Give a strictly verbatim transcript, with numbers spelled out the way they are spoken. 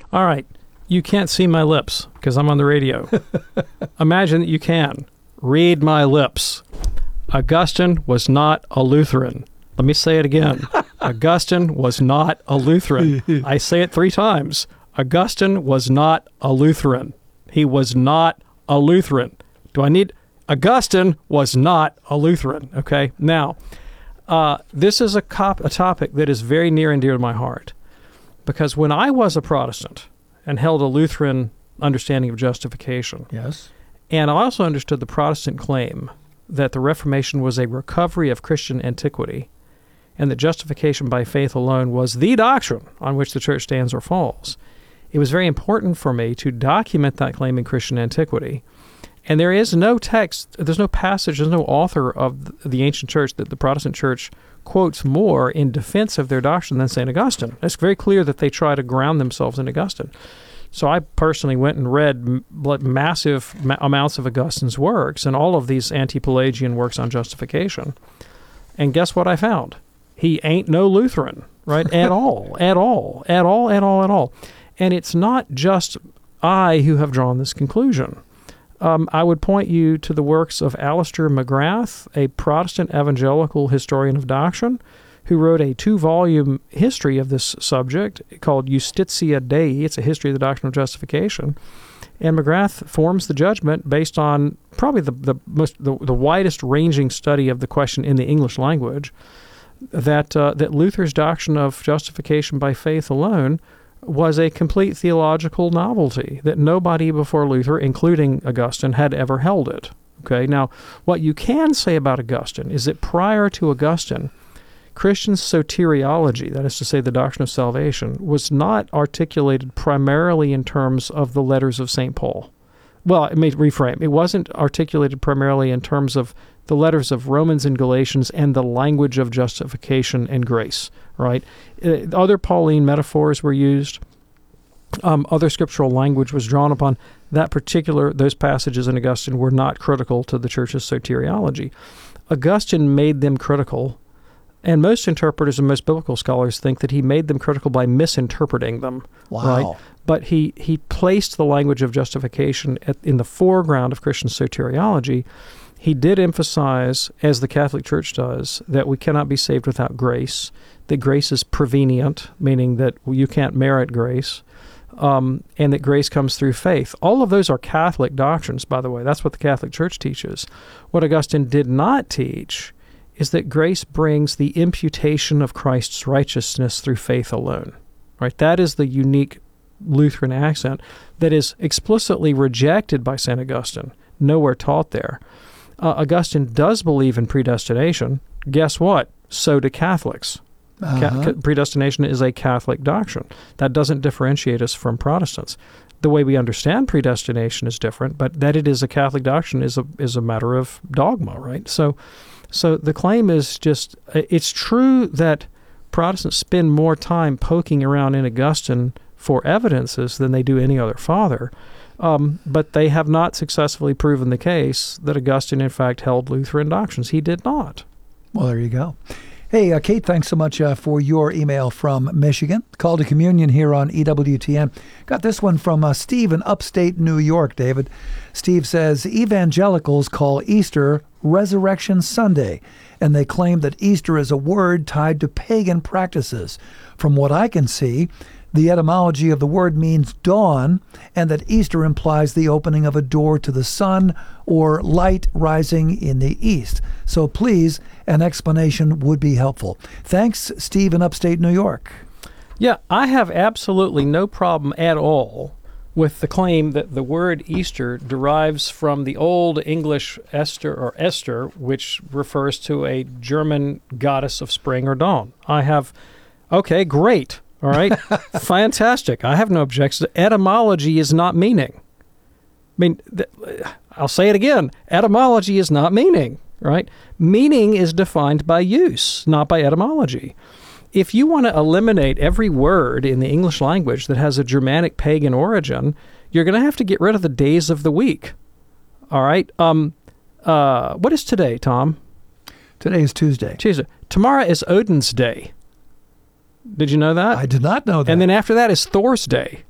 All right. You can't see my lips because I'm on the radio. Imagine that you can. Read my lips. Augustine was not a Lutheran. Let me say it again. Augustine was not a Lutheran. I say it three times. Augustine was not a Lutheran. He was not a Lutheran. Do I need... Augustine was not a Lutheran, okay? Now, uh, this is a, cop, a topic that is very near and dear to my heart, because when I was a Protestant and held a Lutheran understanding of justification, yes, and I also understood the Protestant claim that the Reformation was a recovery of Christian antiquity, and that justification by faith alone was the doctrine on which the church stands or falls, it was very important for me to document that claim in Christian antiquity. And there is no text, there's no passage, there's no author of the ancient church that the Protestant church quotes more in defense of their doctrine than Saint Augustine. It's very clear that they try to ground themselves in Augustine. So I personally went and read m- massive ma- amounts of Augustine's works and all of these anti-Pelagian works on justification. And guess what I found? He ain't no Lutheran, right? At all, at all, at all, at all, at all. And it's not just I who have drawn this conclusion. Um, I would point you to the works of Alistair McGrath, a Protestant evangelical historian of doctrine, who wrote a two-volume history of this subject called Justitia Dei. It's a history of the doctrine of justification. And McGrath forms the judgment based on probably the, the most the, the widest-ranging study of the question in the English language, that uh, that Luther's doctrine of justification by faith alone was a complete theological novelty, that nobody before Luther, including Augustine, had ever held it. Okay, now, what you can say about Augustine is that prior to Augustine, Christian soteriology, that is to say the doctrine of salvation, was not articulated primarily in terms of the letters of Saint Paul. Well, let me reframe. It wasn't articulated primarily in terms of the letters of Romans and Galatians and the language of justification and grace, right? Uh, other Pauline metaphors were used. Um, other scriptural language was drawn upon. That particular, those passages in Augustine were not critical to the church's soteriology. Augustine made them critical, and most interpreters and most biblical scholars think that he made them critical by misinterpreting them. Wow. Right? But he, he placed the language of justification at, in the foreground of Christian soteriology. He did emphasize, as the Catholic Church does, that we cannot be saved without grace, that grace is prevenient, meaning that you can't merit grace, um, and that grace comes through faith. All of those are Catholic doctrines, by the way. That's what the Catholic Church teaches. What Augustine did not teach is that grace brings the imputation of Christ's righteousness through faith alone. Right? That is the unique Lutheran accent that is explicitly rejected by Saint Augustine, nowhere taught there. Uh, Augustine does believe in predestination. Guess what? So do Catholics. Uh-huh. Ca- predestination is a Catholic doctrine. That doesn't differentiate us from Protestants. The way we understand predestination is different, but that it is a Catholic doctrine is a is a matter of dogma, right? So, so the claim is just, it's true that Protestants spend more time poking around in Augustine for evidences than they do any other father. Um, but they have not successfully proven the case that Augustine, in fact, held Lutheran doctrines. He did not. Well, there you go. Hey, uh, Kate, thanks so much uh, for your email from Michigan. Call to Communion here on E W T N. Got this one from uh, Steve in upstate New York, David. Steve says, evangelicals call Easter Resurrection Sunday, and they claim that Easter is a word tied to pagan practices. From what I can see, the etymology of the word means dawn, and that Easter implies the opening of a door to the sun or light rising in the east. So please, an explanation would be helpful. Thanks, Steve in upstate New York. Yeah, I have absolutely no problem at all with the claim that the word Easter derives from the Old English Esther or Esther, which refers to a German goddess of spring or dawn. I have, okay, great. All right, fantastic. I have no objections. Etymology is not meaning. I mean, th- I'll say it again. Etymology is not meaning, right? Meaning is defined by use, not by etymology. If you want to eliminate every word in the English language that has a Germanic pagan origin, you're going to have to get rid of the days of the week. All right? Um, uh, what is today, Tom? Today is Tuesday. Tuesday. Tomorrow is Odin's Day. Did you know that? I did not know that. And then after that is Thor's Day.